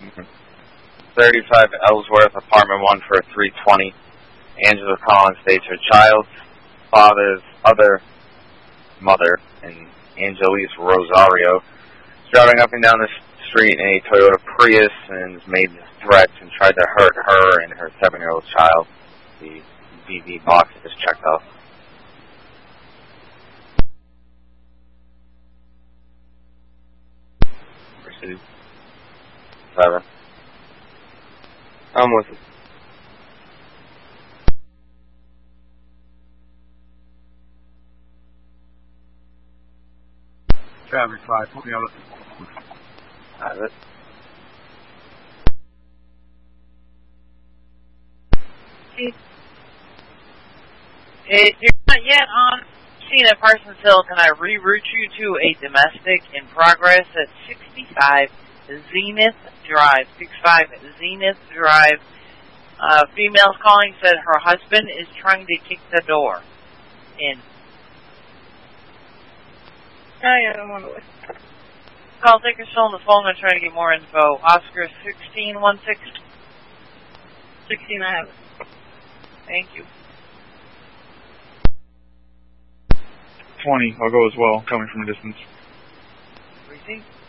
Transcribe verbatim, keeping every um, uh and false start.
thirty-five Ellsworth, apartment one for three twenty. Angela Collins states her child's father's other mother, and Angelise Rosario, is driving up and down the street in a Toyota Prius and has made threats and tried to hurt her and her seven-year-old child. The D V box is checked off. Proceed. Seven. I'm with you. Traffic five, put me on it. Have it. If you're not yet on scene at Parsons Hill, can I reroute you to a domestic in progress at sixty-five Zenith Drive? sixty-five Zenith Drive. Uh, female's calling, said her husband is trying to kick the door in. Oh, yeah, I don't want to wait. Call taker still on the phone. I'm trying to get more info. Oscar sixteen one six. sixteen, I have it. Thank you. twenty, I'll go as well, coming from a distance. Receive.